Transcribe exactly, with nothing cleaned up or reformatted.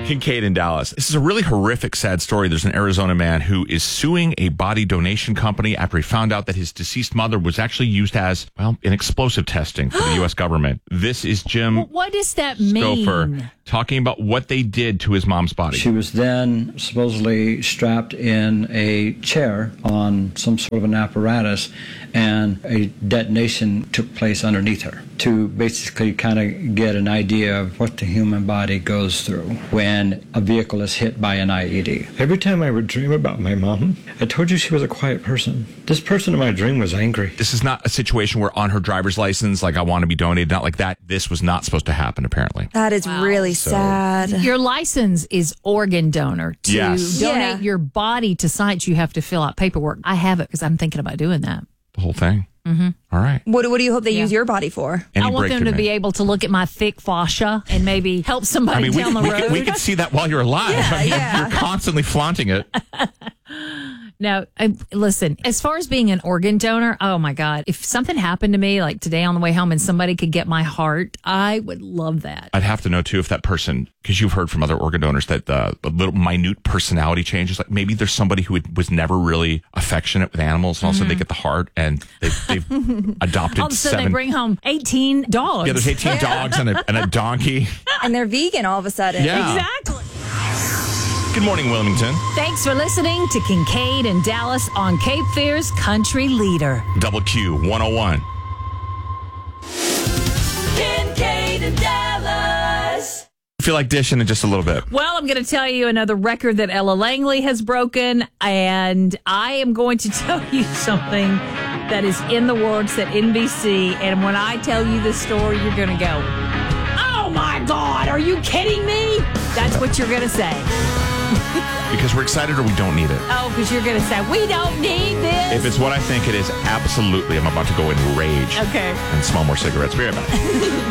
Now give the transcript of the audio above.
Kincaid in Dallas. This is a really horrific, sad story. There's an Arizona man who is suing a body donation company after he found out that his deceased mother was actually used as, well, in explosive testing for the U S government. This is Jim Well, what does that mean? Stouffer talking about what they did to his mom's body. She was then supposedly strapped in a chair on some sort of an apparatus, and a detonation took place underneath her to basically kind of get an idea of what the human body goes through when a vehicle is hit by an I E D. Every time I would dream about my mom, I told you she was a quiet person. This person in my dream was angry. This is not a situation where on her driver's license, like, I want to be donated, not like that. This was not supposed to happen, apparently. That is Wow. really So- sad. Your license is organ donor. To Yes. donate Yeah. your body to science, you have to fill out paperwork. I have it because I'm thinking about doing that. The whole thing. Mm-hmm. All right. What, what do you hope they Yeah. use your body for? Any I want them breakthrough, to be man. able to look at my thick fascia and maybe help somebody I mean, we, down the we, road. could, we could see that while you're alive. Yeah, I mean, yeah. You're constantly flaunting it. No, I, listen, as far as being an organ donor, oh my God, if something happened to me like today on the way home and somebody could get my heart, I would love that. I'd have to know, too, if that person, because you've heard from other organ donors that the uh, little minute personality changes, like maybe there's somebody who was never really affectionate with animals, and all of a sudden they get the heart and they've, they've adopted All of a sudden seven. they bring home eighteen dogs. yeah, there's eighteen dogs and a, and a donkey. And they're vegan all of a sudden. Yeah. Exactly. Good morning, Wilmington. Thanks for listening to Kincaid and Dallas on Cape Fear's Country Leader. Double Q one oh one. Kincaid and Dallas. I feel like dishing in just a little bit. Well, I'm going to tell you another record that Ella Langley has broken, and I am going to tell you something that is in the works at N B C, and when I tell you this story, you're going to go, oh my God, are you kidding me? That's what you're going to say. Because we're excited or we don't need it. Oh, because you're going to say, we don't need this. If it's what I think it is, absolutely, I'm about to go in rage Okay. and smell more cigarettes. Be right back.